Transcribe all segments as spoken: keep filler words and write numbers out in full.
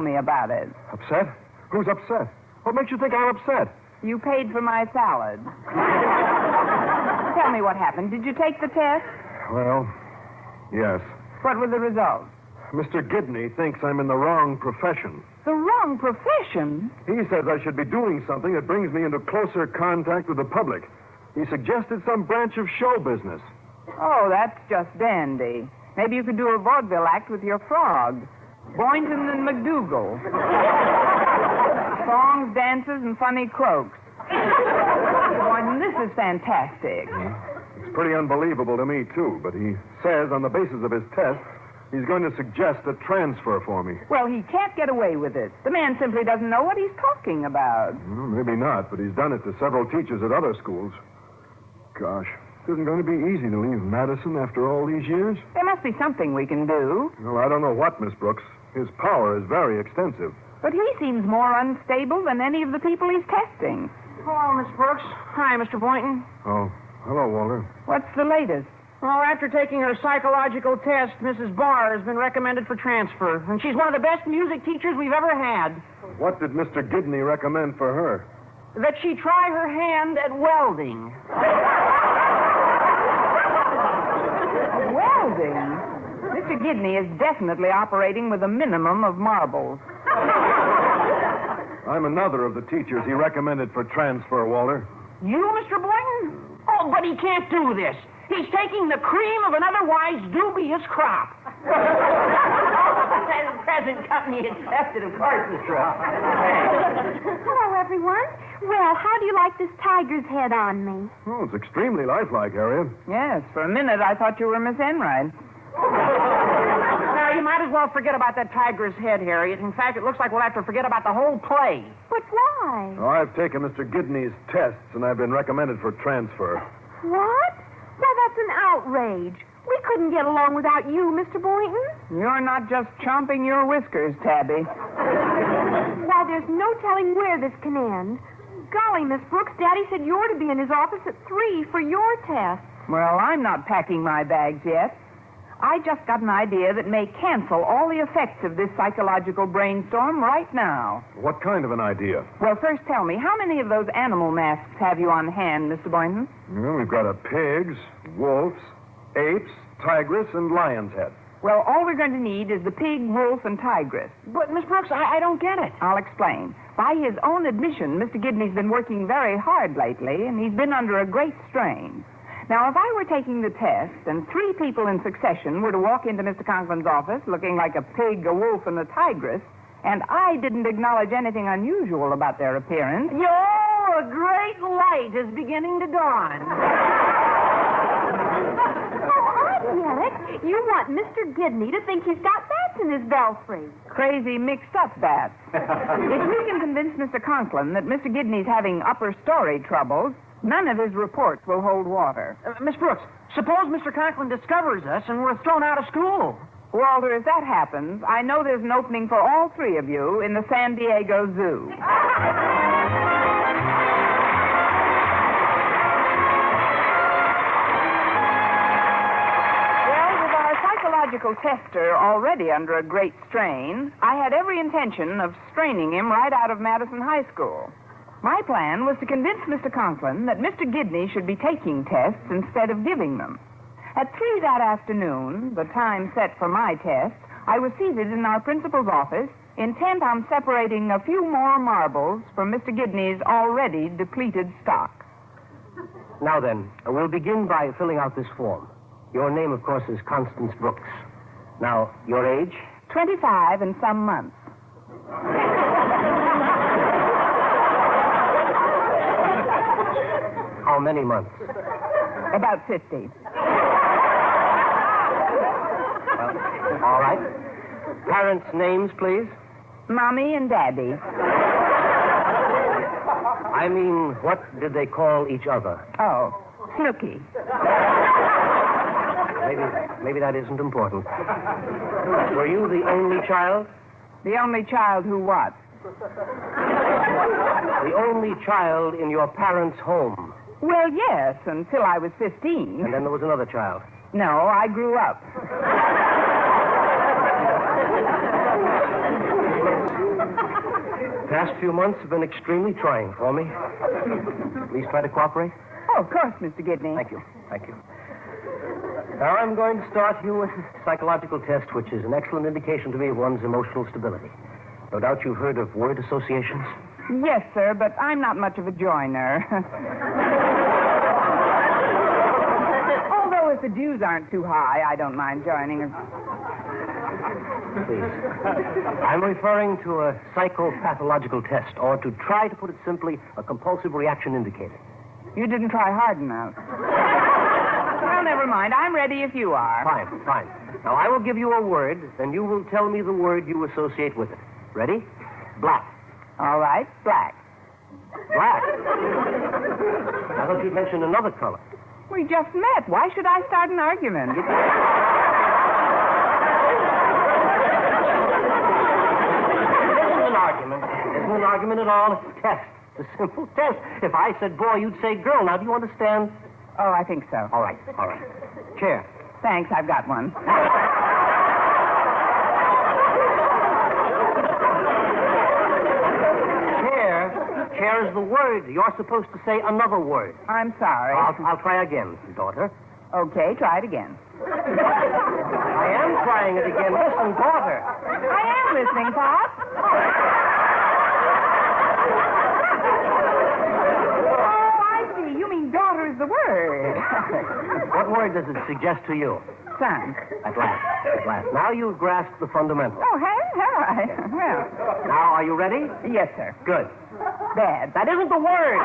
me about it. Upset? Who's upset? What makes you think I'm upset? You paid for my salad. Tell me what happened. Did you take the test? Well, yes. What were the results? Mister Gidney thinks I'm in the wrong profession. The wrong profession? He says I should be doing something that brings me into closer contact with the public. He suggested some branch of show business. Oh, that's just dandy. Maybe you could do a vaudeville act with your frog. Boynton and McDougal. Songs, dances, and funny croaks. Boynton, this is fantastic. It's pretty unbelievable to me, too, but he says on the basis of his test, he's going to suggest a transfer for me. Well, he can't get away with it. The man simply doesn't know what he's talking about. Well, maybe not, but he's done it to several teachers at other schools. Gosh, it isn't going to be easy to leave Madison after all these years. There must be something we can do. Well, I don't know what, Miss Brooks. His power is very extensive. But he seems more unstable than any of the people he's testing. Hello, Miss Brooks. Hi, Mister Boynton. Oh, hello, Walter. What's the latest? Well, after taking her psychological test, Missus Barr has been recommended for transfer, and she's one of the best music teachers we've ever had. What did Mister Gidney recommend for her? That she try her hand at welding. Welding? Mister Gidney is definitely operating with a minimum of marbles. I'm another of the teachers he recommended for transfer, Walter. You, Mister Boynton? Oh, but he can't do this. He's taking the cream of an otherwise dubious crop. That present company accepted, of course, Miss Brooks. Hello, everyone. Well, how do you like this tiger's head on me? Oh, it's extremely lifelike, Harriet. Yes, for a minute I thought you were Miss Enright. Now, you might as well forget about that tiger's head, Harriet. In fact, it looks like we'll have to forget about the whole play. But why? Oh, I've taken Mister Gidney's tests, and I've been recommended for transfer. What? Why, that's an outrage. We couldn't get along without you, Mister Boynton. You're not just chomping your whiskers, Tabby. Why, there's no telling where this can end. Golly, Miss Brooks, Daddy said you're to be in his office at three for your test. Well, I'm not packing my bags yet. I just got an idea that may cancel all the effects of this psychological brainstorm right now. What kind of an idea? Well, first tell me, how many of those animal masks have you on hand, Mister Boynton? Well, we've got a pigs, wolves, apes, tigress, and lion's head. Well, all we're going to need is the pig, wolf, and tigress. But, Miss Brooks, I, I don't get it. I'll explain. By his own admission, Mister Gidney's been working very hard lately, and he's been under a great strain. Now, if I were taking the test and three people in succession were to walk into Mister Conklin's office looking like a pig, a wolf, and a tigress, and I didn't acknowledge anything unusual about their appearance... Yo, a great light is beginning to dawn. Oh, I get it. You want Mister Gidney to think he's got bats in his belfry. Crazy mixed-up bats. If you can convince Mister Conklin that Mister Gidney's having upper-story troubles, none of his reports will hold water. Uh, Miss Brooks, suppose Mister Conklin discovers us and we're thrown out of school. Walter, if that happens, I know there's an opening for all three of you in the San Diego Zoo. Well, with our psychological tester already under a great strain, I had every intention of straining him right out of Madison High School. My plan was to convince Mister Conklin that Mister Gidney should be taking tests instead of giving them. At three that afternoon, the time set for my test, I was seated in our principal's office, intent on separating a few more marbles from Mister Gidney's already depleted stock. Now then, we'll begin by filling out this form. Your name, of course, is Constance Brooks. Now, your age? Twenty-five and some months. How many months? About fifty. Well, all right. Parents' names, please. Mommy and Daddy. I mean, what did they call each other? Oh, Snooky. Maybe, maybe that isn't important. Were you the only child? The only child who what? The only child in your parents' home. Well, yes, until I was fifteen. And then there was another child. No, I grew up. The past few months have been extremely trying for me. Please try to cooperate. Oh, of course, Mister Gidney. Thank you. Thank you. Now I'm going to start you with a psychological test, which is an excellent indication to me of one's emotional stability. No doubt you've heard of word associations. Yes, sir, but I'm not much of a joiner. Although if the dues aren't too high, I don't mind joining. Please. I'm referring to a psychopathological test, or to try to put it simply, a compulsive reaction indicator. You didn't try hard enough. Well, never mind. I'm ready if you are. Fine, fine. Now, I will give you a word, then you will tell me the word you associate with it. Ready? Black. All right, black. Black? I thought you'd mention another color. We just met. Why should I start an argument? This isn't an argument. It isn't an argument at all. It's a test. It's a simple test. If I said boy, you'd say girl. Now, do you understand? Oh, I think so. All right, all right. Chair. Thanks, I've got one. Chair. Chair is the word. You're supposed to say another word. I'm sorry. I'll, I'll try again, daughter. Okay, try it again. I am trying it again. Listen, daughter. I am listening, Pop. Daughter is the word. What word does it suggest to you? Son. At last. At last. Now you've grasped the fundamentals. Oh, have, have I? Well. Now, are you ready? Yes, sir. Good. Bad. That isn't the word.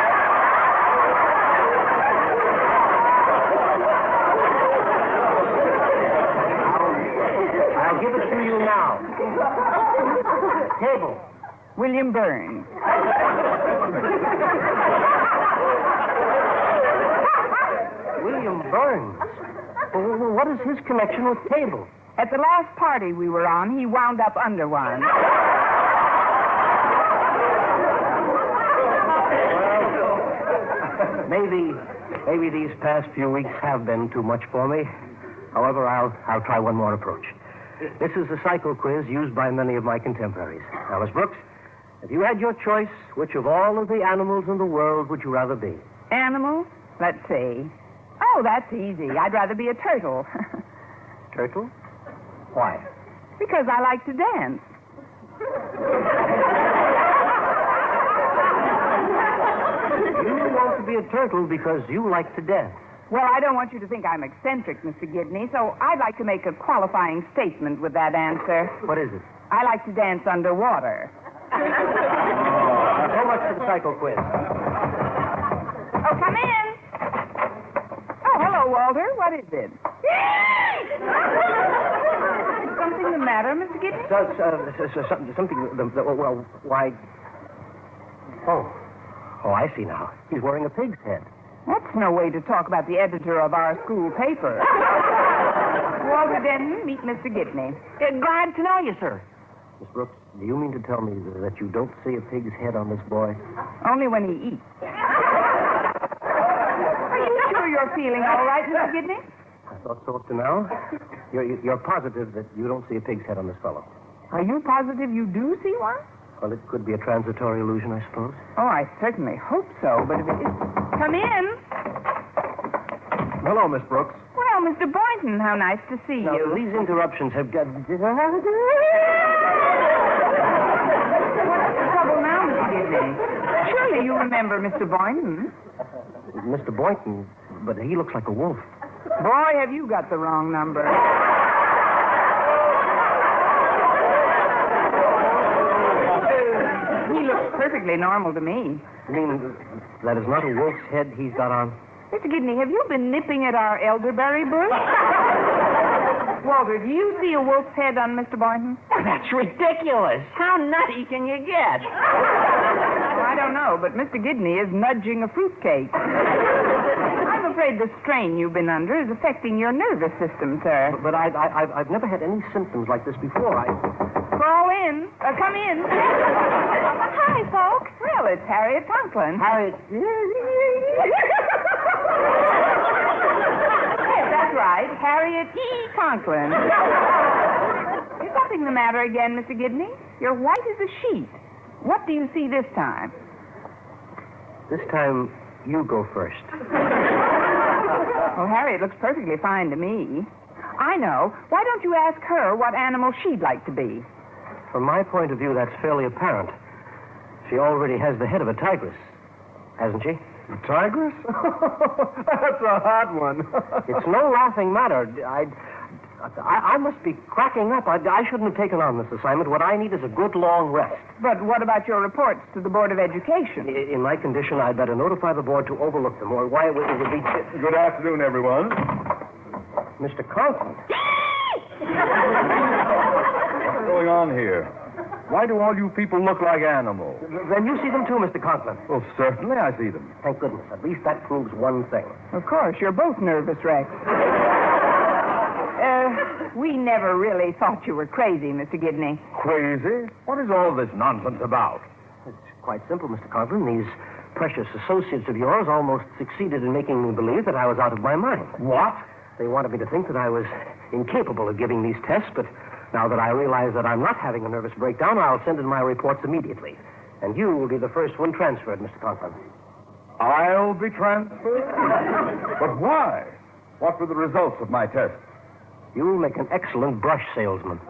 I'll, I'll give it to you now. Table. William Burns. William Burns? Well, what is his connection with table? At the last party we were on, he wound up under one. Maybe, maybe these past few weeks have been too much for me. However, I'll, I'll try one more approach. This is a psycho quiz used by many of my contemporaries. Now, Miss Brooks, if you had your choice, which of all of the animals in the world would you rather be? Animal? Let's see. Oh, that's easy. I'd rather be a turtle. Turtle? Why? Because I like to dance. You want to be a turtle because you like to dance. Well, I don't want you to think I'm eccentric, Mister Gidney, so I'd like to make a qualifying statement with that answer. What is it? I like to dance underwater. So much for the psycho quiz. Oh, come in. Oh, hello, Walter. What is it? Is something the matter, Mister Gidney? So, uh, so, so, something, something, the, the, well, why... Oh. Oh, I see now. He's wearing a pig's head. That's no way to talk about the editor of our school paper. Walter Denton, meet Mister Gidney. Uh, glad to know you, sir. Miss Brooks, do you mean to tell me that you don't see a pig's head on this boy? Only when he eats. Are you sure you're feeling all right, Mister Gidney? I thought so up to now. You're, you're positive that you don't see a pig's head on this fellow? Are you positive you do see one? Well, it could be a transitory illusion, I suppose. Oh, I certainly hope so, but if it is... Come in. Hello, Miss Brooks. Well, Mister Boynton, how nice to see Now, you. these interruptions have got... What's the trouble now, Mister Gidney? Surely you remember Mister Boynton. Mister Boynton, but he looks like a wolf. Boy, have you got the wrong number. He looks perfectly normal to me. You mean that is not a wolf's head he's got on? Mister Gidney, have you been nipping at our elderberry bush? Walter, do you see a wolf's head on Mister Boynton? That's ridiculous. How nutty can you get? Well, I don't know, but Mister Gidney is nudging a fruitcake. I'm afraid the strain you've been under is affecting your nervous system, sir. But, but I, I, I've, I've never had any symptoms like this before. I... Crawl in. Uh, come in. Hi, folks. Well, it's Harriet Conklin. Harriet... Yes, that's right. Harriet E. Conklin. Is something the matter again, Mister Gidney? You're white as a sheet. What do you see this time? This time, you go first. Well, Harry, it looks perfectly fine to me. I know. Why don't you ask her what animal she'd like to be? From my point of view, that's fairly apparent. She already has the head of a tigress, hasn't she? A tigress? That's a hot one. It's no laughing matter. I, I, I must be cracking up. I, I shouldn't have taken on this assignment. What I need is a good long rest. But what about your reports to the Board of Education? I- In my condition, I'd better notify the board to overlook them, or why it would, it would be... Good afternoon, everyone. Mister Conklin. What's going on here? Why do all you people look like animals? Then you see them too, Mister Conklin. Well, certainly I see them. Thank goodness. At least that proves one thing. Of course, you're both nervous wrecks. uh, we never really thought you were crazy, Mister Gidney. Crazy? What is all this nonsense about? It's quite simple, Mister Conklin. These precious associates of yours almost succeeded in making me believe that I was out of my mind. What? They wanted me to think that I was incapable of giving these tests, but now that I realize that I'm not having a nervous breakdown, I'll send in my reports immediately. And you will be the first one transferred, Mister Conklin. I'll be transferred? But why? What were the results of my test? You'll make an excellent brush salesman.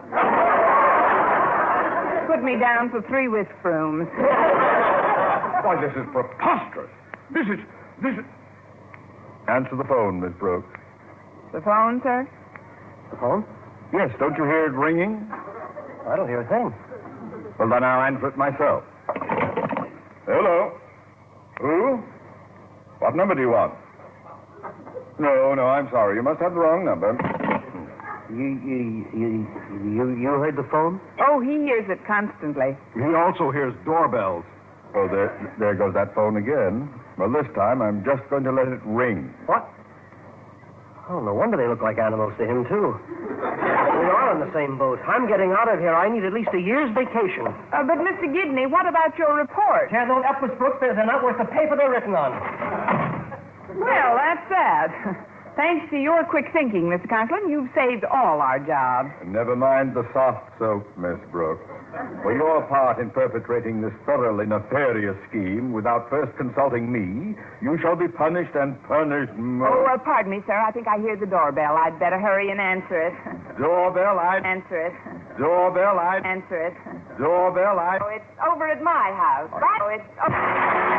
Put me down for three whisk brooms. Why, this is preposterous. This is... this is... Answer the phone, Miss Brooks. The phone, sir? The phone? Yes, don't you hear it ringing? I don't hear a thing. Well, then I'll answer it myself. Hello? Who? What number do you want? No, no, I'm sorry. You must have the wrong number. You, you, you, you, you heard the phone? Oh, he hears it constantly. He also hears doorbells. Oh, there, there goes that phone again. Well, this time I'm just going to let it ring. What? Oh, no wonder they look like animals to him, too. We are in the same boat. I'm getting out of here. I need at least a year's vacation. Uh, but, Mister Gidney, what about your report? Yeah, those Upwards Brooks, they're not worth the paper they're written on. Well, that's sad. Thanks to your quick thinking, Mister Conklin, you've saved all our jobs. Never mind the soft soap, Miss Brooks. For your part in perpetrating this thoroughly nefarious scheme without first consulting me, you shall be punished and punished most. Oh, uh, pardon me, sir. I think I hear the doorbell. I'd better hurry and answer it. Doorbell, I... Answer it. Doorbell, I... Answer it. Doorbell, I... Oh, it's over at my house. Right? Oh, it's... Oh.